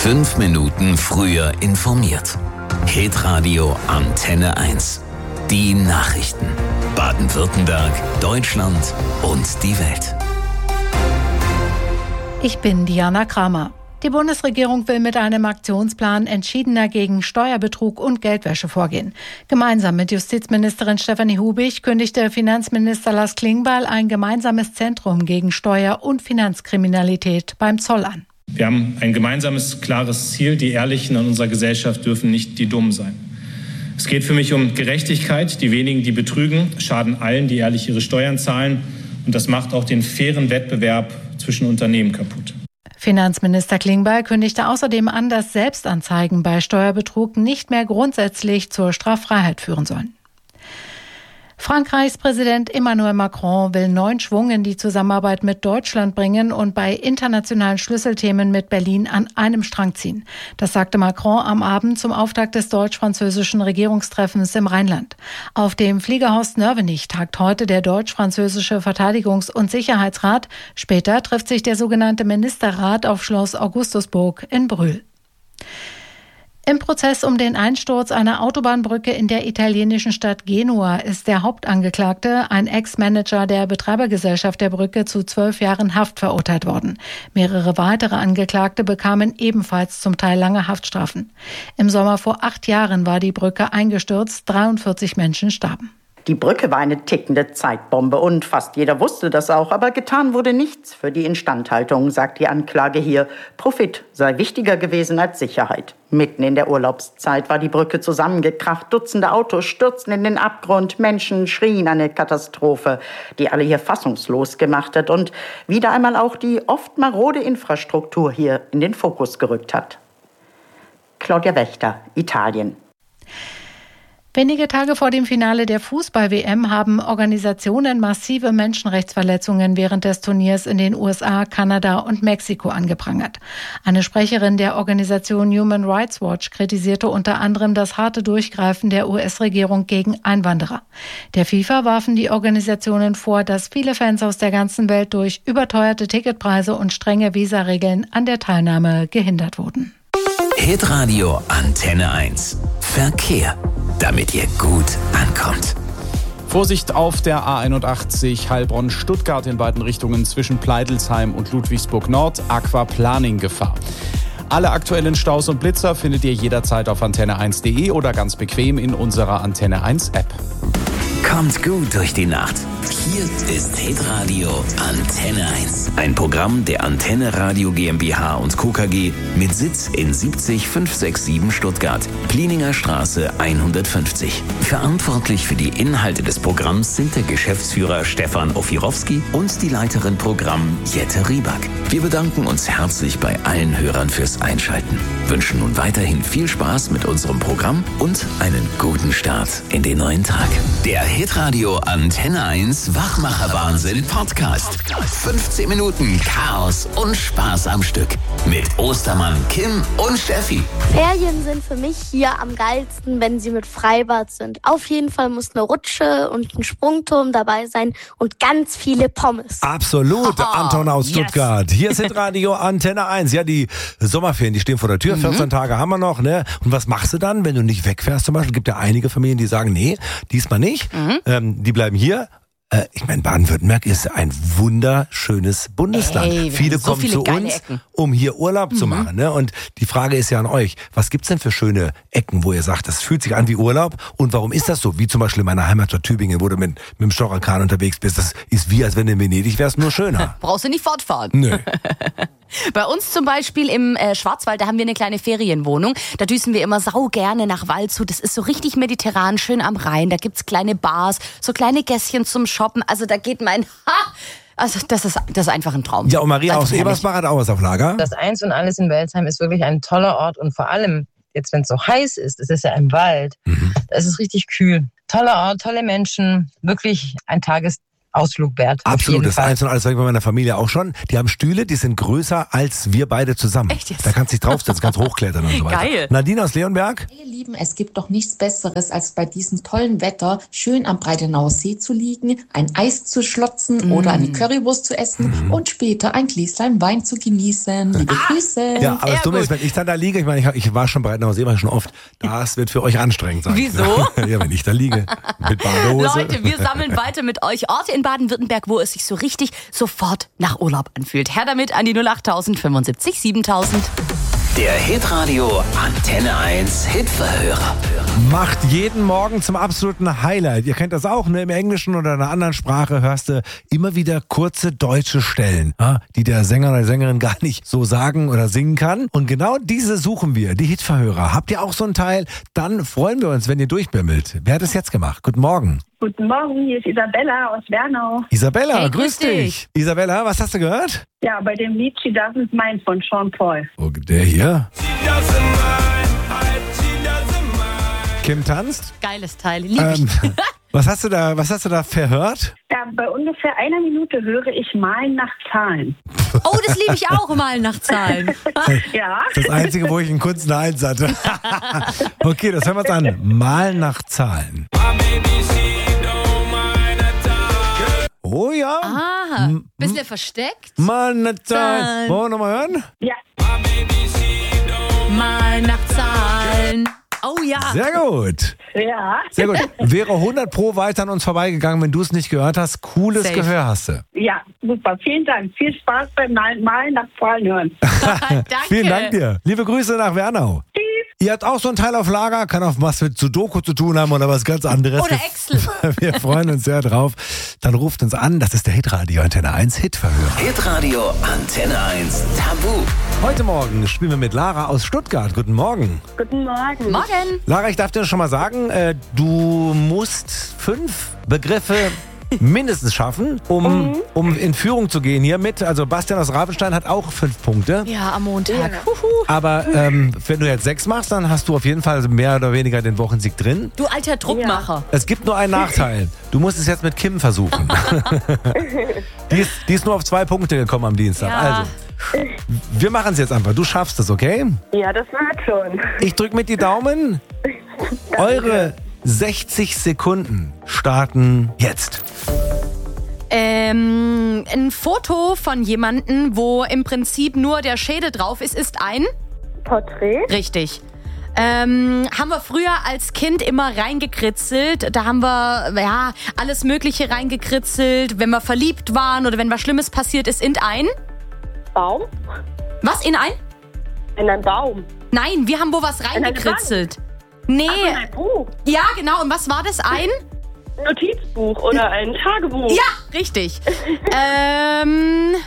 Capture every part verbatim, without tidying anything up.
Fünf Minuten früher informiert. Hitradio Antenne eins. Die Nachrichten. Baden-Württemberg, Deutschland und die Welt. Ich bin Diana Kramer. Die Bundesregierung will mit einem Aktionsplan entschiedener gegen Steuerbetrug und Geldwäsche vorgehen. Gemeinsam mit Justizministerin Stefanie Hubig kündigte Finanzminister Lars Klingbeil ein gemeinsames Zentrum gegen Steuer- und Finanzkriminalität beim Zoll an. Wir haben ein gemeinsames, klares Ziel. Die Ehrlichen in unserer Gesellschaft dürfen nicht die Dummen sein. Es geht für mich um Gerechtigkeit. Die wenigen, die betrügen, schaden allen, die ehrlich ihre Steuern zahlen. Und das macht auch den fairen Wettbewerb zwischen Unternehmen kaputt. Finanzminister Klingbeil kündigte außerdem an, dass Selbstanzeigen bei Steuerbetrug nicht mehr grundsätzlich zur Straffreiheit führen sollen. Frankreichs Präsident Emmanuel Macron will neuen Schwung in die Zusammenarbeit mit Deutschland bringen und bei internationalen Schlüsselthemen mit Berlin an einem Strang ziehen. Das sagte Macron am Abend zum Auftakt des deutsch-französischen Regierungstreffens im Rheinland. Auf dem Fliegerhorst Nörvenich tagt heute der deutsch-französische Verteidigungs- und Sicherheitsrat. Später trifft sich der sogenannte Ministerrat auf Schloss Augustusburg in Brühl. Im Prozess um den Einsturz einer Autobahnbrücke in der italienischen Stadt Genua ist der Hauptangeklagte, ein Ex-Manager der Betreibergesellschaft der Brücke, zu zwölf Jahren Haft verurteilt worden. Mehrere weitere Angeklagte bekamen ebenfalls zum Teil lange Haftstrafen. Im Sommer vor acht Jahren war die Brücke eingestürzt, dreiundvierzig Menschen starben. Die Brücke war eine tickende Zeitbombe und fast jeder wusste das auch, aber getan wurde nichts für die Instandhaltung, sagt die Anklage hier. Profit sei wichtiger gewesen als Sicherheit. Mitten in der Urlaubszeit war die Brücke zusammengekracht, Dutzende Autos stürzten in den Abgrund, Menschen schrien eine Katastrophe, die alle hier fassungslos gemacht hat und wieder einmal auch die oft marode Infrastruktur hier in den Fokus gerückt hat. Claudia Wächter, Italien. Wenige Tage vor dem Finale der Fußball-W M haben Organisationen massive Menschenrechtsverletzungen während des Turniers in den U S A, Kanada und Mexiko angeprangert. Eine Sprecherin der Organisation Human Rights Watch kritisierte unter anderem das harte Durchgreifen der U S-Regierung gegen Einwanderer. Der FIFA warfen die Organisationen vor, dass viele Fans aus der ganzen Welt durch überteuerte Ticketpreise und strenge Visaregeln an der Teilnahme gehindert wurden. Hitradio Antenne eins. Verkehr. Damit ihr gut ankommt. Vorsicht auf der A einundachtzig Heilbronn-Stuttgart in beiden Richtungen zwischen Pleidelsheim und Ludwigsburg Nord. Aquaplaning-Gefahr. Alle aktuellen Staus und Blitzer findet ihr jederzeit auf antenne eins punkt de oder ganz bequem in unserer Antenne eins App. Kommt gut durch die Nacht. Hier ist Hitradio Antenne eins. Ein Programm der Antenne Radio GmbH und Co. K G mit Sitz in siebzig fünfhundertsiebenundsechzig Stuttgart, Plieninger Straße hundertfünfzig. Verantwortlich für die Inhalte des Programms sind der Geschäftsführer Stefan Ofirowski und die Leiterin Programm Jette Rieback. Wir bedanken uns herzlich bei allen Hörern fürs Einschalten, wünschen nun weiterhin viel Spaß mit unserem Programm und einen guten Start in den neuen Tag. Der Hitradio Antenne eins Wachmacher-Wahnsinn Podcast. fünfzehn Minuten Chaos und Spaß am Stück. Mit Ostermann, Kim und Steffi. Ferien sind für mich hier am geilsten, wenn sie mit Freibad sind. Auf jeden Fall muss eine Rutsche und ein Sprungturm dabei sein und ganz viele Pommes. Absolut, Anton aus Stuttgart. Yes. Hier ist Hitradio Antenne eins. Ja, die Sommerferien, die stehen vor der Tür. Mhm. vierzehn Tage haben wir noch, ne? Und was machst du dann, wenn du nicht wegfährst zum Beispiel? Es gibt ja einige Familien, die sagen, nee, diesmal nicht. Mhm. Ähm, die bleiben hier. Äh, ich meine, Baden-Württemberg ist ein wunderschönes Bundesland. Ey, viele so kommen viele zu uns, Ecken. um hier Urlaub mhm. zu machen. Ne? Und die Frage ist ja an euch, was gibt's denn für schöne Ecken, wo ihr sagt, das fühlt sich an wie Urlaub? Und warum ist das so? Wie zum Beispiel in meiner Heimatstadt Tübingen, wo du mit, mit dem Storcherkahn unterwegs bist. Das ist wie, als wenn du in Venedig wärst, nur schöner. Brauchst du nicht fortfahren. Nö. Bei uns zum Beispiel im äh, Schwarzwald, da haben wir eine kleine Ferienwohnung. Da düsen wir immer sau gerne nach Waldshut. Das ist so richtig mediterran, schön am Rhein. Da gibt's kleine Bars, so kleine Gässchen zum Shoppen. Also da geht mein... Ha! Also das ist, das ist einfach ein Traum. Ja, und Maria aus Ebersbach hat auch was auf Lager. Das Eins und Alles in Welzheim ist wirklich ein toller Ort. Und vor allem, jetzt wenn es so heiß ist, es ist ja im Wald, mhm. da ist es richtig kühl. Toller Ort, tolle Menschen, wirklich ein Tages Ausflug wert. Absolut, das eins und alles, sag ich bei meiner Familie auch schon. Die haben Stühle, die sind größer als wir beide zusammen. Echt jetzt? Da kannst du dich draufsetzen, kannst hochklettern und so weiter. Geil. Nadine aus Leonberg? Ihr Lieben, es gibt doch nichts Besseres, als bei diesem tollen Wetter schön am Breitenauer See zu liegen, ein Eis zu schlotzen mm. oder eine Currywurst zu essen mm. und später ein Gläschen Wein zu genießen. Liebe ah. Grüße. Ja, aber das Dumme ist, wenn ich dann da liege, ich meine, ich, ich war schon Breitenauer See, war ich schon oft, das wird für euch anstrengend sein. Wieso? Ja, wenn ich da liege mit Badehose. Leute, wir sammeln weiter mit euch Orte in Baden-Württemberg, wo es sich so richtig sofort nach Urlaub anfühlt. Her damit an die null acht tausend fünfundsiebzig siebentausend. Der Hitradio Antenne eins Hitverhörer. Macht jeden Morgen zum absoluten Highlight. Ihr kennt das auch, ne? Im Englischen oder einer anderen Sprache hörst du immer wieder kurze deutsche Stellen, ja, die der Sänger oder die Sängerin gar nicht so sagen oder singen kann. Und genau diese suchen wir, die Hitverhörer. Habt ihr auch so einen Teil? Dann freuen wir uns, wenn ihr durchbimmelt. Wer hat es jetzt gemacht? Guten Morgen. Guten Morgen, hier ist Isabella aus Wernau. Isabella, hey, grüß, grüß dich. dich. Isabella, was hast du gehört? Ja, bei dem Lied She Doesn't Mind von Sean Paul. Oh, der hier? Kim tanzt? Geiles Teil, lieb ich. Ähm, was hast du da, was hast du da verhört? Ja, bei ungefähr einer Minute höre ich Malen nach Zahlen. Oh, das liebe ich auch, Malen nach Zahlen. Ja. Das Einzige, wo ich einen kurzen Eins hatte. Okay, das hören wir uns an. Malen nach Zahlen. Oh ja. Ah, bisschen M- versteckt. Malen nach Zahlen. Wollen wir nochmal hören? Ja. Malen nach Zahlen. Oh ja. Sehr gut. Ja. Sehr gut. Wäre hundert Pro weiter an uns vorbeigegangen, wenn du es nicht gehört hast. Cooles Safe. Gehör hast du. Ja, super. Vielen Dank. Viel Spaß beim Malen nach Zahlen hören. Danke. Vielen Dank dir. Liebe Grüße nach Wernau. Tschüss. Ihr habt auch so ein Teil auf Lager, kann auch was mit Sudoku zu tun haben oder was ganz anderes. Oder Excel. Wir freuen uns sehr drauf. Dann ruft uns an, das ist der Hitradio Antenne eins Hitverhörer. Hitradio Antenne eins Tabu. Heute Morgen spielen wir mit Lara aus Stuttgart. Guten Morgen. Guten Morgen. Morgen. Lara, ich darf dir schon mal sagen, äh, du musst fünf Begriffe mindestens schaffen, um, mhm. um in Führung zu gehen hier mit. Also Bastian aus Ravenstein hat auch fünf Punkte. Ja, am Montag. Ja. Aber ähm, wenn du jetzt sechs machst, dann hast du auf jeden Fall mehr oder weniger den Wochensieg drin. Du alter Druckmacher. Ja. Es gibt nur einen Nachteil. Du musst es jetzt mit Kim versuchen. die, ist, die ist nur auf zwei Punkte gekommen am Dienstag. Ja. Also, wir machen es jetzt einfach. Du schaffst es, okay? Ja, das wird schon. Ich drücke mit die Daumen. Eure sechzig Sekunden starten jetzt. Ähm, ein Foto von jemandem, wo im Prinzip nur der Schädel drauf ist, ist ein Porträt. Richtig. Ähm, haben wir früher als Kind immer reingekritzelt. Da haben wir ja alles Mögliche reingekritzelt, wenn wir verliebt waren oder wenn was Schlimmes passiert ist, in ein Baum. Was, in ein? In einen Baum. Nein, wir haben wo was reingekritzelt. Nee. Ach, in ein Buch. Ja, genau. Und was war das? Ein Notizbuch oder ein Tagebuch. Ja, richtig. ähm,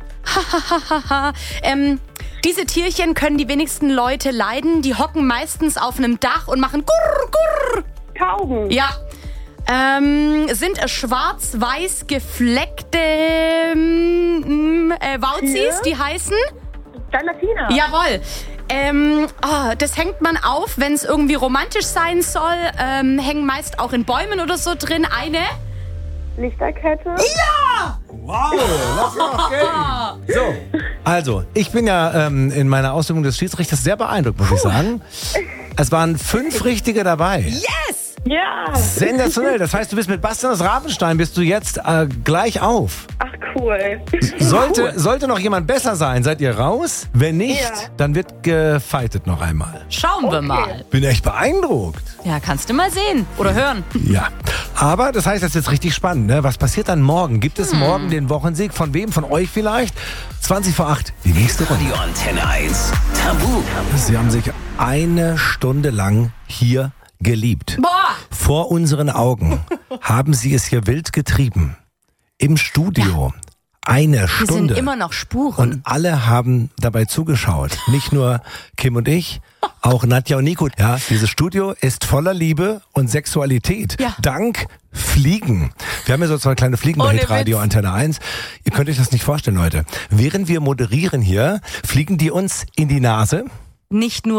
ähm, diese Tierchen können die wenigsten Leute leiden. Die hocken meistens auf einem Dach und machen Gurr, Gurr. Tauben. Ja. Ähm, sind schwarz-weiß gefleckte ähm, äh, Wauzis, Hier? die heißen? Dalmatiner. Jawohl. Ähm, oh, das hängt man auf, wenn es irgendwie romantisch sein soll. Ähm, hängen meist auch in Bäumen oder so drin. Eine Lichterkette. Ja! Wow, lass noch gehen. So, also, ich bin ja ähm, in meiner Ausübung des Schiedsrichters sehr beeindruckt, muss Puh. ich sagen. Es waren fünf Richtige dabei. Yes! Ja. Sensationell. Das heißt, du bist mit Bastian aus Ravenstein, bist du jetzt äh, gleich auf. Ach, cool. Sollte, cool. sollte noch jemand besser sein, seid ihr raus? Wenn nicht, ja. dann wird gefightet noch einmal. Schauen wir okay. mal. Bin echt beeindruckt. Ja, kannst du mal sehen oder hören. Ja, aber das heißt, das ist jetzt richtig spannend. Ne? Was passiert dann morgen? Gibt es hm. morgen den Wochensieg? Von wem? Von euch vielleicht? zwanzig vor acht, die nächste Runde. Radio Antenne eins Tabu. Sie haben sich eine Stunde lang hier geliebt. Boah. Vor unseren Augen haben sie es hier wild getrieben. Im Studio. Ja. Eine Stunde. Wir sind immer noch Spuren. Und alle haben dabei zugeschaut. Nicht nur Kim und ich, auch Nadja und Nico. Ja, dieses Studio ist voller Liebe und Sexualität. Ja. Dank Fliegen. Wir haben ja so zwei kleine Fliegen bei Hitradio Antenne eins. Ihr könnt euch das nicht vorstellen, Leute. Während wir moderieren hier, fliegen die uns in die Nase. Nicht nur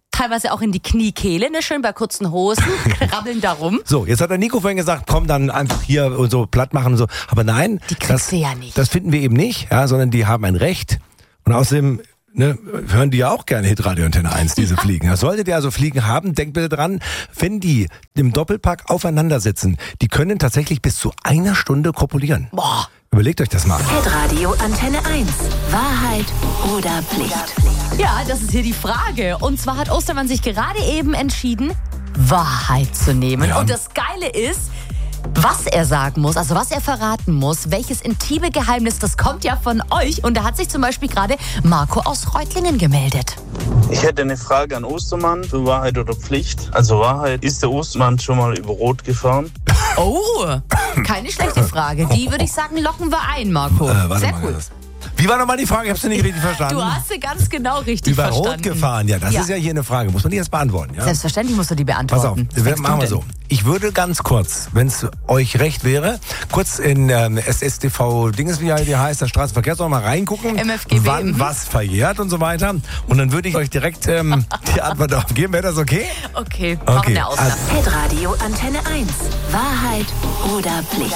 teilweise auch in die Kniekehle, ne, schön bei kurzen Hosen, krabbeln da rum. So, jetzt hat der Nico vorhin gesagt, komm dann einfach hier und so platt machen und so. Aber nein, die kriegst das, du ja nicht. Das finden wir eben nicht, ja, sondern die haben ein Recht. Und außerdem ne, hören die ja auch gerne Hitradio Antenne eins, diese ja. Fliegen. Das solltet ihr also Fliegen haben, denkt bitte dran, wenn die im Doppelpack aufeinander sitzen, die können tatsächlich bis zu einer Stunde kopulieren. Boah. Überlegt euch das mal. Hitradio Antenne eins. Wahrheit oder Pflicht? Ja, das ist hier die Frage. Und zwar hat Ostermann sich gerade eben entschieden, Wahrheit zu nehmen. Ja. Und das Geile ist, was er sagen muss, also was er verraten muss, welches intime Geheimnis, das kommt ja von euch. Und da hat sich zum Beispiel gerade Marco aus Reutlingen gemeldet. Ich hätte eine Frage an Ostermann, für Wahrheit oder Pflicht. Also Wahrheit, ist der Ostermann schon mal über Rot gefahren? Oh, keine schlechte Frage. Die würde ich sagen, locken wir ein, Marco. Äh, warte Sehr mal, cool. Das. Wie war nochmal die Frage? Ich hab's nicht richtig verstanden. Du hast sie ganz genau richtig über verstanden. Rot gefahren, ja, das ja. ist ja hier eine Frage. Muss man die jetzt beantworten? Ja? Selbstverständlich musst du die beantworten. Pass auf, wir machen wir so. Ich würde ganz kurz, wenn es euch recht wäre, kurz in ähm, S S T V, Dinges, wie die heißt, der Straßenverkehrsordnung mal reingucken, M F G B, wann mhm. was verjährt und so weiter. Und dann würde ich euch direkt ähm, die Antwort darauf geben. Wäre das okay? Okay, machen okay. wir Ausnahme. Hitradio Antenne eins. Wahrheit oder Pflicht?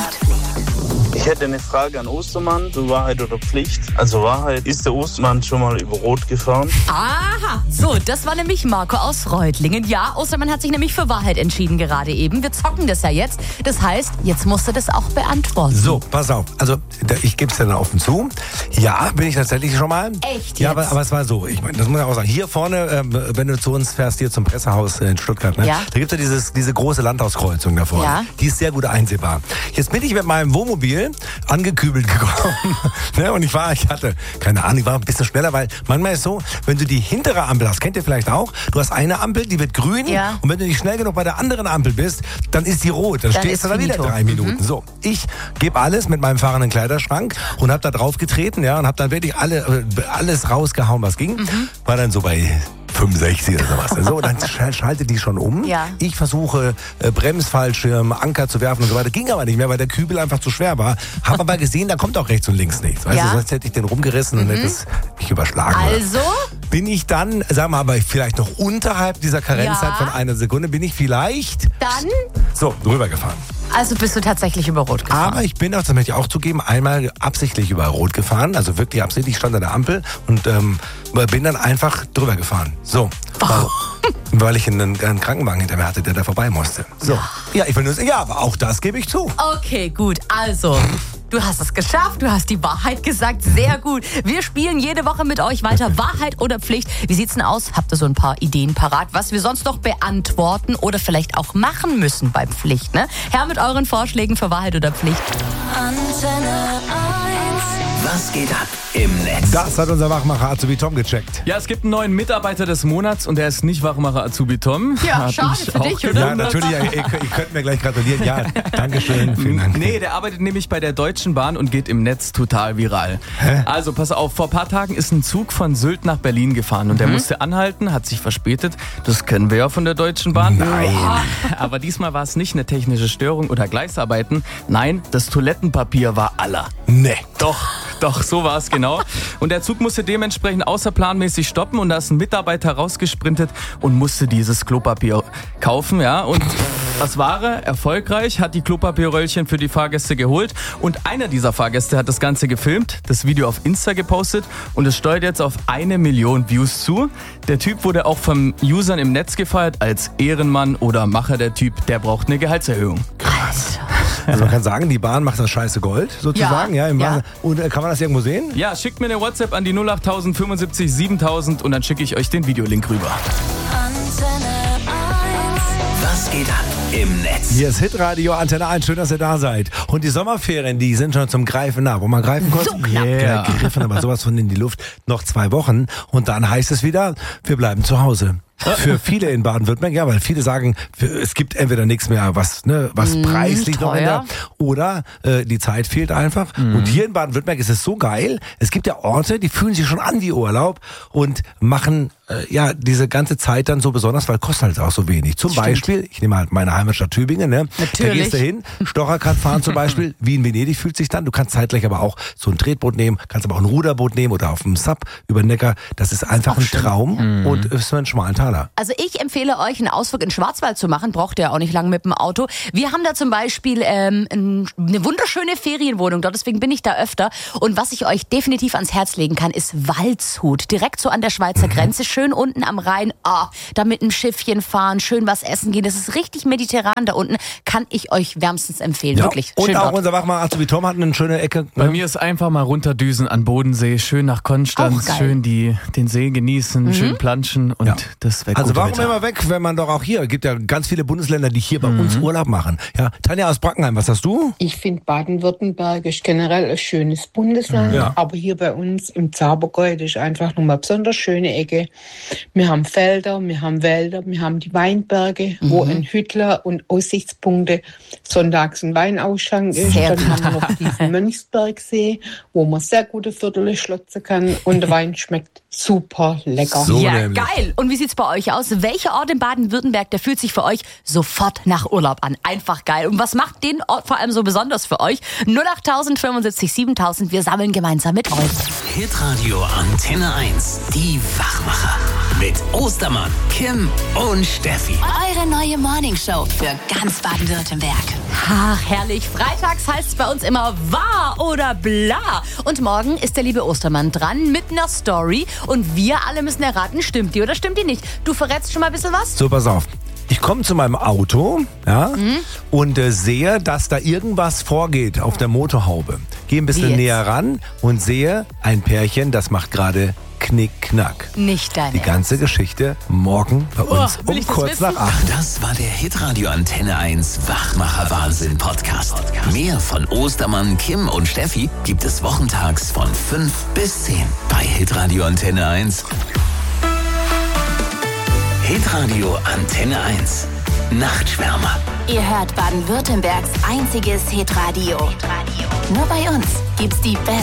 Ich hätte eine Frage an Ostermann, für Wahrheit oder Pflicht. Also Wahrheit, ist der Ostermann schon mal über Rot gefahren? Aha, so, das war nämlich Marco aus Reutlingen. Ja, Ostermann hat sich nämlich für Wahrheit entschieden gerade eben. Wir zocken das ja jetzt. Das heißt, jetzt musst du das auch beantworten. So, pass auf. Also, ich gebe es dir dann offen zu. Ja, bin ich tatsächlich schon mal. Echt Ja, jetzt? aber, aber es war so. Ich meine, das muss ich auch sagen. Hier vorne, ähm, wenn du zu uns fährst, hier zum Pressehaus in Stuttgart, ne? Ja. Da gibt es ja dieses, diese große Landhauskreuzung da vorne. Ja. Die ist sehr gut einsehbar. Jetzt bin ich mit meinem Wohnmobil angekübelt gekommen. ne? Und ich war, ich hatte, keine Ahnung, ich war ein bisschen schneller, weil manchmal ist so, wenn du die hintere Ampel hast, kennt ihr vielleicht auch, du hast eine Ampel, die wird grün ja. und wenn du nicht schnell genug bei der anderen Ampel bist, dann ist die rot. Dann, dann stehst du da wieder drei Minuten. Mhm. So, ich gebe alles mit meinem fahrenden Kleiderschrank und habe da drauf getreten, ja, und habe dann wirklich alle, alles rausgehauen, was ging. Mhm. War dann so bei fünfundsechzig oder sowas. So, dann schaltet die schon um. Ja. Ich versuche, äh, Bremsfallschirm, Anker zu werfen und so weiter. Ging aber nicht mehr, weil der Kübel einfach zu schwer war. Hab aber gesehen, da kommt auch rechts und links nichts. Weißt ja. du, sonst hätte ich den rumgerissen mhm. und hätte es mich überschlagen. Also? Oder? Bin ich dann, sagen wir aber vielleicht noch unterhalb dieser Karenzzeit ja. von einer Sekunde, bin ich vielleicht dann so drüber gefahren. Also bist du tatsächlich über Rot gefahren? Aber ich bin auch, das möchte ich auch zugeben, einmal absichtlich über Rot gefahren. Also wirklich absichtlich, stand an der Ampel und ähm, bin dann einfach drüber gefahren. So. Warum? Weil ich einen, einen Krankenwagen hinter mir hatte, der da vorbei musste. So. Ja, ja ich will nur sagen, ja, aber auch das gebe ich zu. Okay, gut. Also, du hast es geschafft, du hast die Wahrheit gesagt. Sehr gut. Wir spielen jede Woche mit euch weiter. Wahrheit oder Pflicht? Wie sieht's denn aus? Habt ihr so ein paar Ideen parat, was wir sonst noch beantworten oder vielleicht auch machen müssen bei Pflicht, ne? Her mit euren Vorschlägen für Wahrheit oder Pflicht. Antenne eins. Was geht ab im Netz? Das hat unser Wachmacher Azubi Tom gecheckt. Ja, es gibt einen neuen Mitarbeiter des Monats und der ist nicht Wachmacher Azubi Tom. Ja, hat schade für dich, oder? Ja, natürlich, ihr, ihr könnt mir gleich gratulieren. Ja, Dankeschön. Vielen Dank. Nee, der arbeitet nämlich bei der Deutschen Bahn und geht im Netz total viral. Hä? Also, pass auf, vor ein paar Tagen ist ein Zug von Sylt nach Berlin gefahren und der Mhm. musste anhalten, hat sich verspätet. Das kennen wir ja von der Deutschen Bahn. Nein. Aber diesmal war es nicht eine technische Störung oder Gleisarbeiten. Nein, das Toilettenpapier war aller. Nee. Doch, doch, so war es genau. Und der Zug musste dementsprechend außerplanmäßig stoppen und da ist ein Mitarbeiter rausgesprintet und musste dieses Klopapier kaufen, ja. Und was war er? Erfolgreich, hat die Klopapierröllchen für die Fahrgäste geholt und einer dieser Fahrgäste hat das Ganze gefilmt, das Video auf Insta gepostet und es steuert jetzt auf eine Million Views zu. Der Typ wurde auch von Usern im Netz gefeiert als Ehrenmann oder Macher. Der Typ, der braucht eine Gehaltserhöhung. Krass. Also man kann sagen, die Bahn macht das scheiße Gold, sozusagen. Ja, Ja, im ja. Und äh, kann man das irgendwo sehen? Ja, schickt mir eine WhatsApp an die null acht null fünfundsiebzig siebentausend und dann schicke ich euch den Videolink rüber. Antenne eins. Was geht ab im Netz? Hier ist Hitradio Antenne eins, schön, dass ihr da seid. Und die Sommerferien, die sind schon zum Greifen nah. Wollen wir greifen kurz? So knapp. Ja, gegriffen, aber sowas von in die Luft. Noch zwei Wochen und dann heißt es wieder, wir bleiben zu Hause. Für viele in Baden-Württemberg, ja, weil viele sagen, es gibt entweder nichts mehr, was ne, was Mm, preislich noch in der, teuer. oder äh, die Zeit fehlt einfach. Mhm. Und hier in Baden-Württemberg ist es so geil, es gibt ja Orte, die fühlen sich schon an wie Urlaub und machen äh, ja, diese ganze Zeit dann so besonders, weil kostet halt auch so wenig. Zum Stimmt. Beispiel, ich nehme halt meine Heimatstadt Tübingen, ne? Natürlich. Da gehst du hin, Stocherkart fahren zum Beispiel, wie in Venedig fühlt sich dann. Du kannst zeitgleich aber auch so ein Tretboot nehmen, kannst aber auch ein Ruderboot nehmen oder auf dem Sub über den Neckar. Das ist einfach ein schön. Traum mhm. und ist für einen schmalen Taler. Also ich empfehle euch, einen Ausflug in Schwarzwald zu machen. Braucht ihr auch nicht lange mit dem Auto. Wir haben da zum Beispiel ähm, eine wunderschöne Ferienwohnung dort, deswegen bin ich da öfter. Und was ich euch definitiv ans Herz legen kann, ist Waldshut. Direkt so an der Schweizer mhm. Grenze, schön unten am Rhein. Oh, da mit einem Schiffchen fahren, schön was essen gehen. Das ist richtig mediterran da unten. Kann ich euch wärmstens empfehlen. Ja. Wirklich. Und schön auch dort. unser Wachmann wie Tom hat eine schöne Ecke. Bei mir ist einfach mal runterdüsen an Bodensee, schön nach Konstanz, schön die, den See genießen, Mhm. schön planschen und Ja. das wäre Also gut. warum Wetter. immer weg, wenn man doch auch hier, es gibt ja ganz viele Bundesländer, die hier bei uns Urlaub machen. Ja, Tanja aus Brackenheim, was hast du? Ich finde Baden-Württemberg ist generell ein schönes Bundesland, Ja. aber hier bei uns im Zabergäu, das ist einfach nochmal eine besonders schöne Ecke. Wir haben Felder, wir haben Wälder, wir haben die Weinberge, Mhm. wo ein Hüttler und Aussichtspunkte sonntags ein Weinausschank ist. Sehr Dann haben wir noch diesen Mönchsbergsee, wo man sehr gute Viertel schlotzen kann und der Wein schmeckt super lecker. So ja, nämlich. geil. Und wie sieht's bei euch aus? Welcher Ort in Baden-Württemberg, der fühlt sich für euch sofort nach Urlaub an? Einfach geil. Und was macht den Ort vor allem so besonders für euch? null acht fünfundsiebzig siebentausend. Wir sammeln gemeinsam mit euch. Hitradio Antenne eins. Die Wachmacher. Mit Ostermann, Kim und Steffi. Eure neue Morningshow für ganz Baden-Württemberg. Ach, herrlich. Freitags heißt es bei uns immer wahr oder bla. Und morgen ist der liebe Ostermann dran mit einer Story. Und wir alle müssen erraten, stimmt die oder stimmt die nicht? Du verrätst schon mal ein bisschen was? So, pass auf. Ich komme zu meinem Auto, ja, mhm. und äh, sehe, dass da irgendwas vorgeht auf der Motorhaube. Gehe ein bisschen näher ran und sehe ein Pärchen, das macht gerade Knick-Knack. Nicht dein Die ganze Geschichte morgen bei uns will um ich das kurz wissen? nach acht. Das war der Hitradio Antenne eins Wachmacher Wahnsinn Podcast. Mehr von Ostermann, Kim und Steffi gibt es wochentags von fünf bis zehn bei Hitradio Antenne eins. Hitradio Antenne eins. Nachtschwärmer. Ihr hört Baden-Württembergs einziges Hitradio. Nur bei uns gibt's die besten